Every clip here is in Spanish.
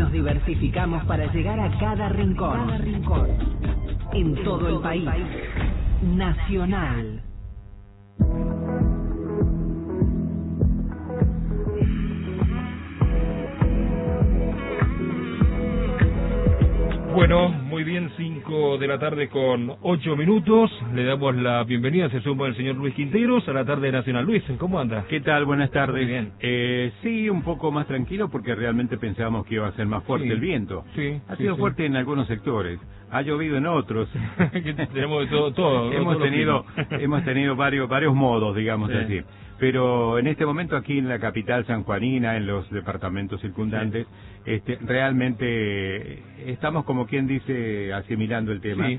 Nos diversificamos para llegar a cada rincón. En todo el país. Nacional. Bueno, muy bien, 5 de la tarde con 8 minutos. Le damos la bienvenida, se suma el señor Luis Quinteros a la tarde nacional. Luis, ¿cómo anda? ¿Qué tal? Buenas tardes. Muy bien. Sí, un poco más tranquilo porque realmente pensábamos que iba a ser más fuerte el viento. Sí, ha sido fuerte en algunos sectores, ha llovido en otros. Tenemos de todo. hemos tenido varios modos, digamos así. Pero en este momento aquí en la capital sanjuanina, en los departamentos circundantes, realmente estamos, como quien dice, asimilando el tema.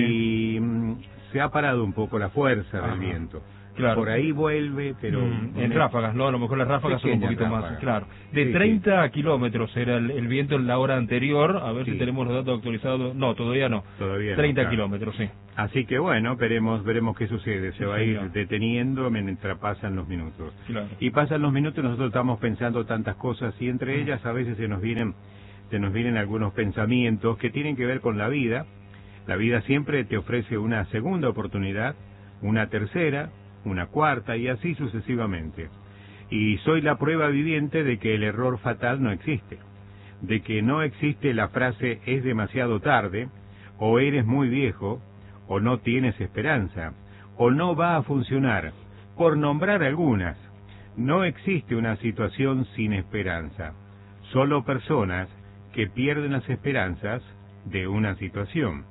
Y se ha parado un poco la fuerza del viento. Claro. Por ahí vuelve, pero... en ráfagas, ¿no? A lo mejor las ráfagas son un poquito más, claro. De 30 kilómetros era el viento en la hora anterior, a ver si tenemos los datos actualizados. No, todavía no. 30 kilómetros, sí. Así que bueno, veremos qué sucede. Se va a ir deteniendo mientras pasan los minutos. Claro. Y pasan los minutos y nosotros estamos pensando tantas cosas y entre ellas a veces se nos vienen algunos pensamientos que tienen que ver con la vida. La vida siempre te ofrece una segunda oportunidad, una tercera, una cuarta y así sucesivamente. Y soy la prueba viviente de que el error fatal no existe, de que no existe la frase es demasiado tarde, o eres muy viejo, o no tienes esperanza, o no va a funcionar, por nombrar algunas. No existe una situación sin esperanza, solo personas que pierden las esperanzas de una situación.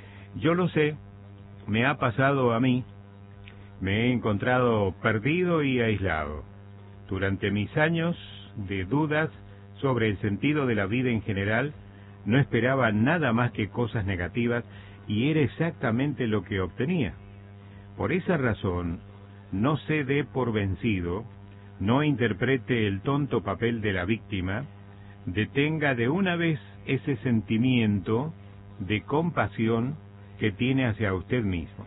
Yo lo sé, me ha pasado a mí. Me he encontrado perdido y aislado. Durante mis años de dudas sobre el sentido de la vida en general, no esperaba nada más que cosas negativas y era exactamente lo que obtenía. Por esa razón, no se dé por vencido, no interprete el tonto papel de la víctima, detenga de una vez ese sentimiento de compasión que tiene hacia usted mismo.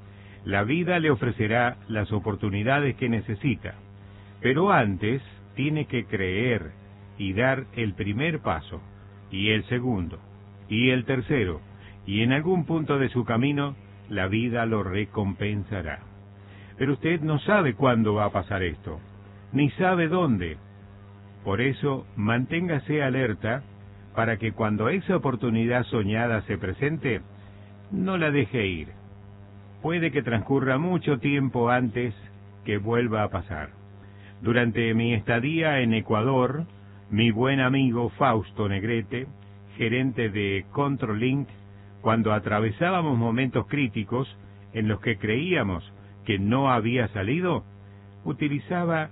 La vida le ofrecerá las oportunidades que necesita, pero antes tiene que creer y dar el primer paso, y el segundo, y el tercero, y en algún punto de su camino la vida lo recompensará. Pero usted no sabe cuándo va a pasar esto, ni sabe dónde. Por eso, manténgase alerta para que cuando esa oportunidad soñada se presente, no la deje ir. Puede que transcurra mucho tiempo antes que vuelva a pasar. Durante mi estadía en Ecuador, mi buen amigo Fausto Negrete, gerente de Controlink, cuando atravesábamos momentos críticos en los que creíamos que no había salido, utilizaba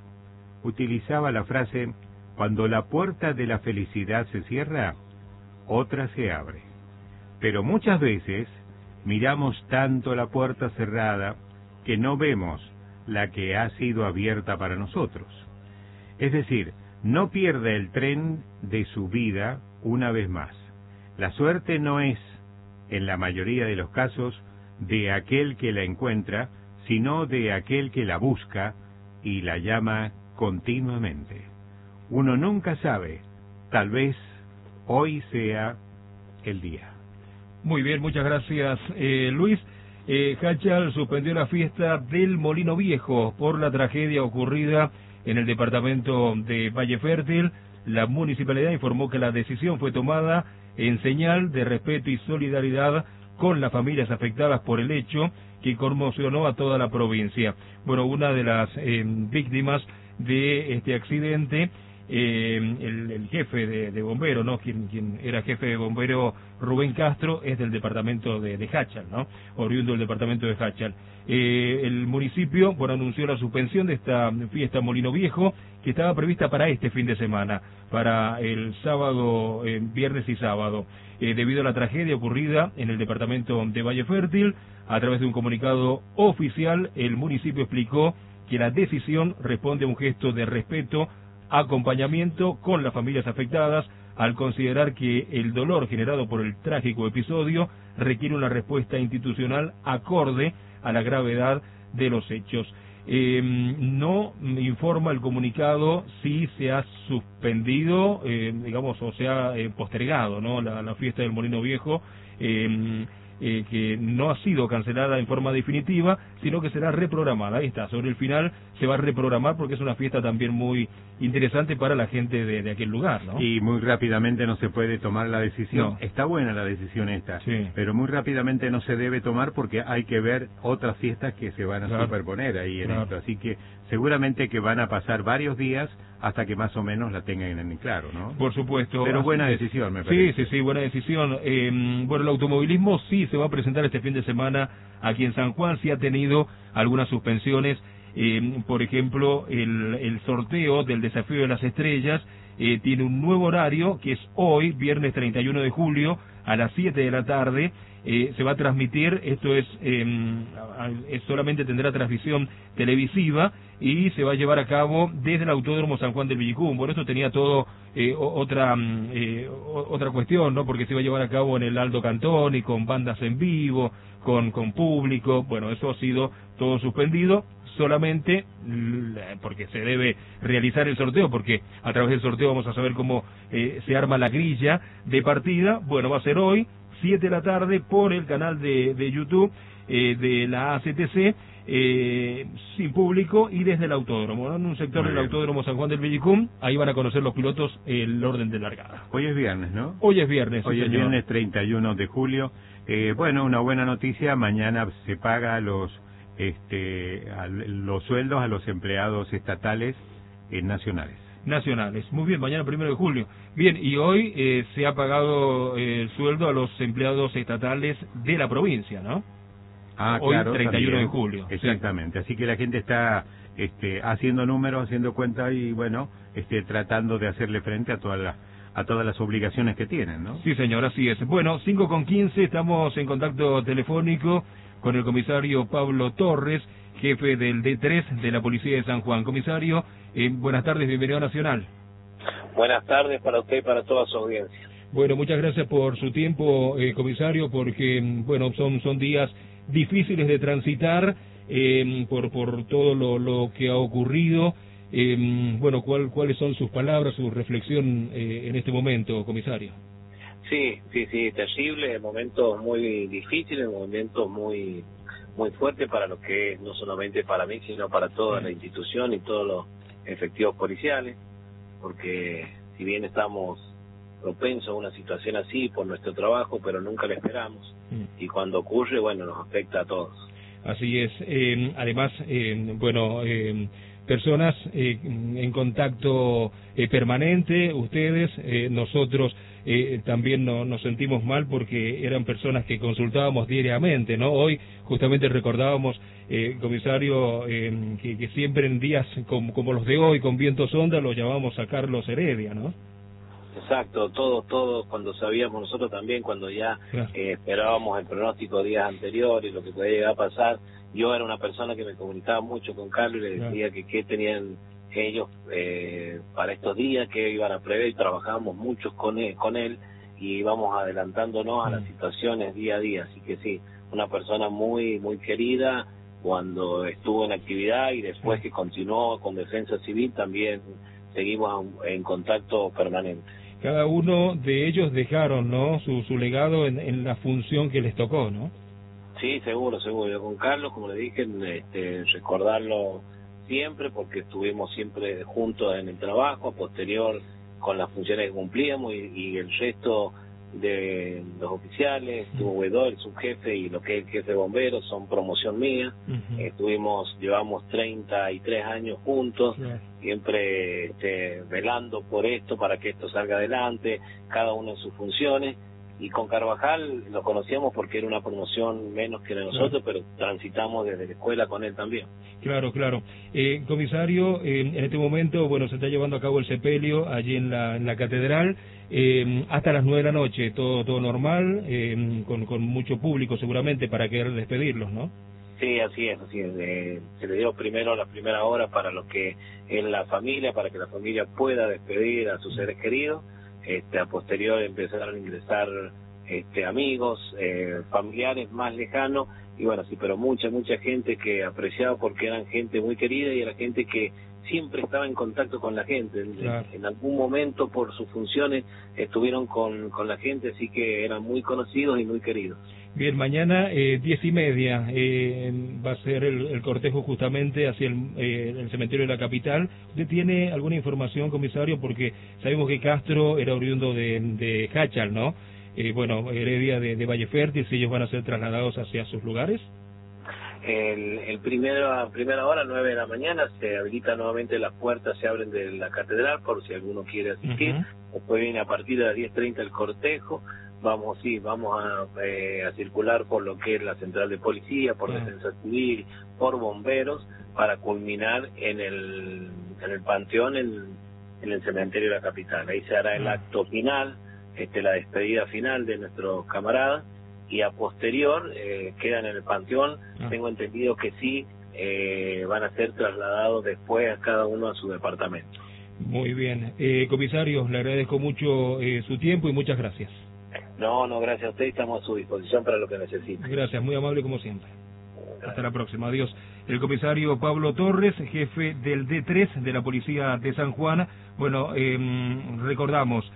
la frase: cuando la puerta de la felicidad se cierra, otra se abre. Pero muchas veces miramos tanto la puerta cerrada que no vemos la que ha sido abierta para nosotros. Es decir, no pierda el tren de su vida una vez más. La suerte no es, en la mayoría de los casos, de aquel que la encuentra, sino de aquel que la busca y la llama continuamente. Uno nunca sabe, tal vez hoy sea el día. Muy bien, muchas gracias, Luis. Hachal suspendió la fiesta del Molino Viejo por la tragedia ocurrida en el departamento de Valle Fértil. La municipalidad informó que la decisión fue tomada en señal de respeto y solidaridad con las familias afectadas por el hecho que conmocionó a toda la provincia. Bueno, una de las víctimas de este accidente, el jefe de bombero, ¿no? Quien era jefe de bombero, Rubén Castro, es del departamento de Hachal, ¿no? Oriundo del departamento de Hachal. El municipio, anunció la suspensión de esta fiesta Molino Viejo, que estaba prevista para este fin de semana, para el sábado, viernes y sábado, debido a la tragedia ocurrida en el departamento de Valle Fértil. A través de un comunicado oficial, el municipio explicó que la decisión responde a un gesto de respeto, acompañamiento con las familias afectadas, al considerar que el dolor generado por el trágico episodio requiere una respuesta institucional acorde a la gravedad de los hechos. no informa el comunicado si se ha suspendido, digamos, o se ha postergado, ¿no?, la fiesta del Molino Viejo, que no ha sido cancelada en forma definitiva, sino que será reprogramada. Ahí está, sobre el final se va a reprogramar porque es una fiesta también muy interesante para la gente de aquel lugar, ¿no? Y muy rápidamente no se puede tomar la decisión. No. Está buena la decisión esta, Sí. pero muy rápidamente no se debe tomar porque hay que ver otras fiestas que se van a superponer ahí en esto. Así que seguramente que van a pasar varios días hasta que más o menos la tengan en claro, ¿no? Por supuesto. Pero buena decisión, me parece. Sí, buena decisión. Bueno, el automovilismo sí se va a presentar este fin de semana aquí en San Juan, sí ha tenido algunas suspensiones, por ejemplo, el sorteo del Desafío de las Estrellas tiene un nuevo horario, que es hoy, viernes 31 de julio, a las 7 de la tarde, se va a transmitir, esto es solamente tendrá transmisión televisiva y se va a llevar a cabo desde el Autódromo San Juan del Villicum. Por eso tenía todo otra cuestión, ¿no? Porque se va a llevar a cabo en el Aldo Cantoni, con bandas en vivo, con público. Bueno, eso ha sido todo suspendido, solamente porque se debe realizar el sorteo, porque a través del sorteo vamos a saber cómo se arma la grilla de partida. Bueno, va a ser hoy, 7 de la tarde, por el canal de YouTube de la ACTC, sin público y desde el autódromo, ¿no? En un sector del Autódromo San Juan del Villicum. Ahí van a conocer los pilotos el orden de largada. Hoy es viernes, ¿no? Hoy es viernes, Hoy sí, es señor. viernes 31 de julio. Bueno, una buena noticia, mañana se paga los sueldos a los empleados estatales nacionales. Muy bien, mañana 1 de julio. Bien, y hoy se ha pagado el sueldo a los empleados estatales de la provincia, ¿no? Hoy, Claro, 31 también. de julio. Exactamente, así que la gente está haciendo números, haciendo cuentas y bueno, tratando de hacerle frente a todas las obligaciones que tienen, ¿no? Sí, señor, así es. Bueno, 5:15, estamos en contacto telefónico con el comisario Pablo Torres, jefe del D3 de la Policía de San Juan. Comisario, buenas tardes, bienvenido a Nacional. Buenas tardes para usted y para toda su audiencia. Bueno, muchas gracias por su tiempo, comisario, porque, bueno, son días difíciles de transitar por todo lo que ha ocurrido. Bueno, ¿cuáles son sus palabras, su reflexión en este momento, comisario? Sí, terrible, momentos muy difíciles, momentos muy fuertes para lo que es, no solamente para mí, sino para toda la institución y todos los efectivos policiales, porque si bien estamos propensos a una situación así por nuestro trabajo, pero nunca la esperamos, y cuando ocurre, bueno, nos afecta a todos. Así es. Además, bueno, personas en contacto permanente, ustedes, nosotros también nos sentimos mal porque eran personas que consultábamos diariamente, ¿no? Hoy justamente recordábamos, comisario, que siempre en días como los de hoy, con vientos onda, lo llamábamos a Carlos Heredia, ¿no? Exacto, todos cuando sabíamos, nosotros también cuando ya esperábamos el pronóstico días anteriores, lo que podía llegar a pasar. Yo era una persona que me comunicaba mucho con Carlos y le decía que qué tenían ellos para estos días, que iban a prever, y trabajábamos mucho con él y íbamos adelantándonos a las situaciones día a día. Así que sí, una persona muy querida cuando estuvo en actividad y después que continuó con Defensa Civil también seguimos en contacto permanente. Cada uno de ellos dejaron, ¿no?, su legado en la función que les tocó, ¿no? Sí, seguro. Yo con Carlos, como le dije, recordarlo siempre, porque estuvimos siempre juntos en el trabajo, posterior con las funciones que cumplíamos, y el resto de los oficiales, estuvo Guaidó, el subjefe, y lo que es el jefe de bomberos, son promoción mía. Llevamos 33 años juntos, siempre velando por esto, para que esto salga adelante, cada uno en sus funciones. Y con Carvajal lo conocíamos porque era una promoción menos que de nosotros, pero transitamos desde la escuela con él también. Claro. Comisario, en este momento, bueno, se está llevando a cabo el sepelio allí en la catedral, hasta las 9 de la noche, todo normal, con mucho público seguramente para querer despedirlos, ¿no? Sí, así es. Se le dio primero la primera hora para lo que es la familia, para que la familia pueda despedir a sus seres queridos. A posterior empezaron a ingresar amigos, familiares más lejanos, bueno, sí, pero mucha gente que apreciaba porque eran gente muy querida y era gente que siempre estaba en contacto con la gente. Claro. En algún momento por sus funciones estuvieron con la gente, así que eran muy conocidos y muy queridos. Bien, mañana 10:30 va a ser el cortejo justamente hacia el cementerio de la capital. ¿Usted tiene alguna información, comisario? Porque sabemos que Castro era oriundo de Jáchal, ¿no? Bueno, Heredia de Valle Fértil, si ellos van a ser trasladados hacia sus lugares. Primera hora, 9 de la mañana, se habilitan nuevamente las puertas, se abren de la catedral por si alguno quiere asistir. Después viene a partir de las 10:30 el cortejo. Vamos a circular por lo que es la central de policía, por defensa civil, por bomberos, para culminar en el panteón, en el cementerio de la capital. Ahí se hará el acto final, la despedida final de nuestros camaradas, y a posterior quedan en el panteón. Tengo entendido que sí, van a ser trasladados después a cada uno a su departamento. Muy bien. Comisario, le agradezco mucho su tiempo y muchas gracias. No, gracias a usted, estamos a su disposición para lo que necesite. Gracias, muy amable como siempre. Hasta la próxima, adiós. El comisario Pablo Torres, jefe del D3 de la Policía de San Juan. Bueno, recordamos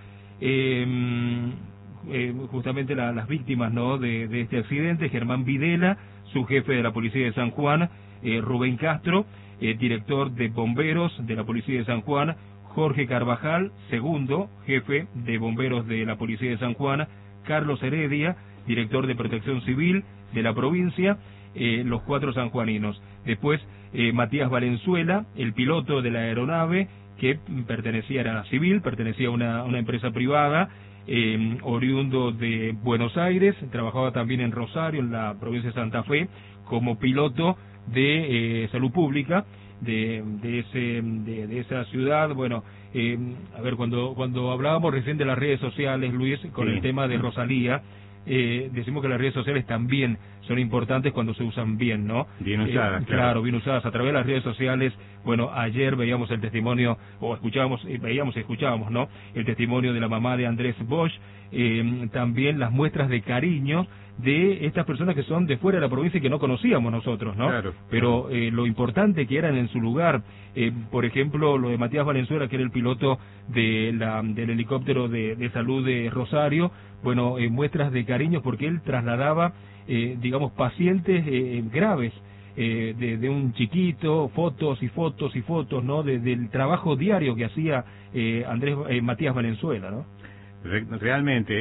justamente las víctimas, ¿no?, de este accidente: Germán Videla, su jefe de la Policía de San Juan; Rubén Castro, director de bomberos de la Policía de San Juan; Jorge Carvajal, segundo jefe de bomberos de la Policía de San Juan; Carlos Heredia, director de Protección Civil de la provincia, los 4 sanjuaninos. Después, Matías Valenzuela, el piloto de la aeronave, que era civil, pertenecía a una empresa privada, oriundo de Buenos Aires, trabajaba también en Rosario, en la provincia de Santa Fe, como piloto de salud pública de esa ciudad. Bueno, a ver, cuando hablábamos recién de las redes sociales, Luis, con el tema de Rosalía, decimos que las redes sociales también son importantes cuando se usan bien, ¿no? Bien usadas, claro, bien usadas a través de las redes sociales. Bueno, ayer veíamos el testimonio, veíamos y escuchábamos, ¿no?, el testimonio de la mamá de Andrés Bosch, también las muestras de cariño de estas personas que son de fuera de la provincia y que no conocíamos nosotros, ¿no? Claro. Pero lo importante que eran en su lugar, por ejemplo, lo de Matías Valenzuela, que era el piloto del helicóptero de salud de Rosario. Bueno, muestras de cariño porque él trasladaba, digamos, pacientes graves, de un chiquito, fotos y fotos y fotos, ¿no?, del trabajo diario que hacía Matías Valenzuela, ¿no? Realmente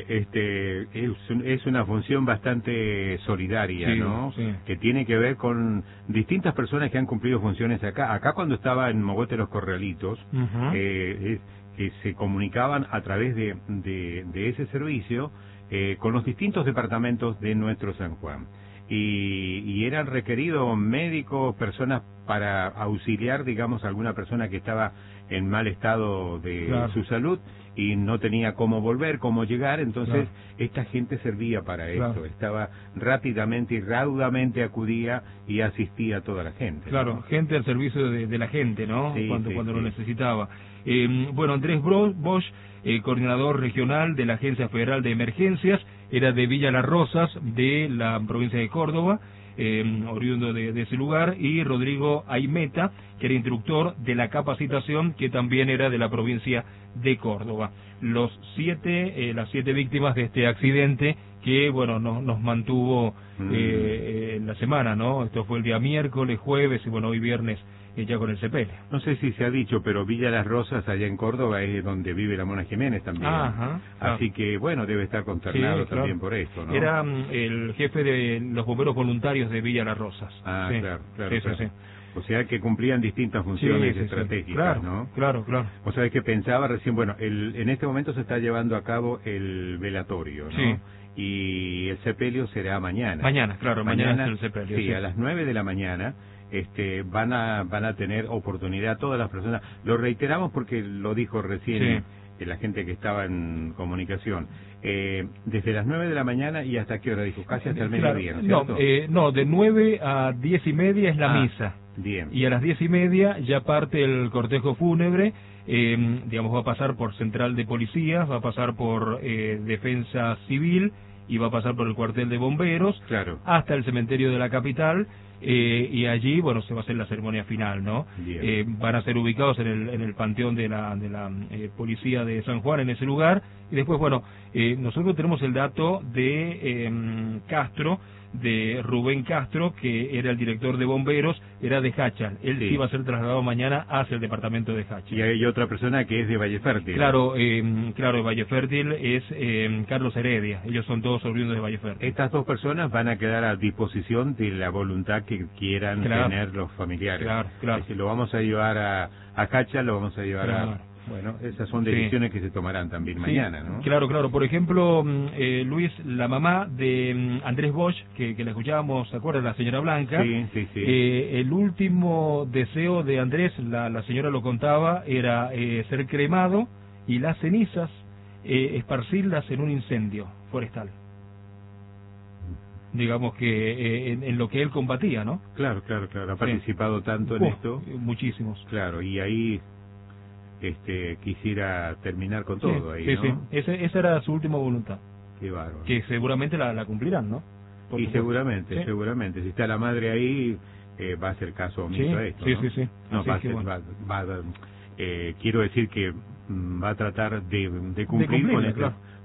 es una función bastante solidaria, sí, ¿no? Sí. Que tiene que ver con distintas personas que han cumplido funciones acá cuando estaba en Mogote Los Corralitos, que se comunicaban a través de ese servicio con los distintos departamentos de nuestro San Juan, y eran requeridos médicos, personas para auxiliar, digamos, a alguna persona que estaba en mal estado de su salud y no tenía cómo volver, cómo llegar. Entonces esta gente servía para eso, estaba rápidamente y raudamente acudía y asistía a toda la gente. Claro, ¿no? Gente al servicio de la gente, ¿no? Sí, cuando lo necesitaba. Bueno, Andrés Bosch, coordinador regional de la Agencia Federal de Emergencias, era de Villa Las Rosas, de la provincia de Córdoba, oriundo de ese lugar; y Rodrigo Aimeta, que era instructor de la capacitación, que también era de la provincia de Córdoba. Las 7 víctimas de este accidente que, bueno, nos mantuvo la semana, ¿no? Esto fue el día miércoles, jueves y, bueno, hoy viernes, ya con el sepelio. No sé si se ha dicho, pero Villa Las Rosas, allá en Córdoba, es donde vive la Mona Jiménez también. Así que, bueno, debe estar consternado también por esto, ¿no? Era el jefe de los bomberos voluntarios de Villa Las Rosas. Claro. Sí. O sea, que cumplían distintas funciones estratégicas, ¿no? Claro. O sea, que pensaba recién, bueno, en este momento se está llevando a cabo el velatorio, ¿no? Sí. Y el sepelio será mañana. Mañana es el sepelio. Sí, a las 9 de la mañana. Van a tener oportunidad todas las personas. Lo reiteramos porque lo dijo recién la gente que estaba en comunicación. Desde las 9 de la mañana y hasta qué hora dijo, casi hasta el mediodía, ¿no? No, de 9 a 10:30 es la misa. Bien. Y a las 10:30 ya parte el cortejo fúnebre. Digamos, va a pasar por Central de Policías, va a pasar por Defensa Civil y va a pasar por el cuartel de bomberos, Claro. hasta el cementerio de la capital, y allí, bueno, se va a hacer la ceremonia final, ¿no? Van a ser ubicados en el panteón de la policía de San Juan, en ese lugar, y después, bueno, nosotros tenemos el dato de Castro, de Rubén Castro, que era el director de bomberos, era de Hachal. Él sí va a ser trasladado mañana hacia el departamento de Hachal. Y hay otra persona que es de Valle Fértil. Claro, claro, de Valle Fértil es Carlos Heredia. Ellos son todos oriundos de Valle Fértil. Estas dos personas van a quedar a disposición de la voluntad que quieran tener los familiares. Claro, claro. Es decir, lo vamos a llevar a Hachal, lo vamos a llevar a... Bueno, esas son decisiones que se tomarán también mañana, ¿no? Claro, claro. Por ejemplo, Luis, la mamá de Andrés Bosch, que la escuchábamos, ¿se acuerda? La señora Blanca. Sí. El último deseo de Andrés, la señora lo contaba, era ser cremado y las cenizas esparcirlas en un incendio forestal. Digamos que en lo que él combatía, ¿no? Claro. Ha participado tanto en esto. Muchísimos. Claro, y ahí... quisiera terminar con todo ahí, ¿no? Sí. Esa era su última voluntad. Qué bárbaro. Que seguramente la cumplirán, ¿no? Y seguramente, si está la madre ahí, va a hacer caso omiso a esto, ¿no? Sí. No, quiero decir que va a tratar de cumplir con esto.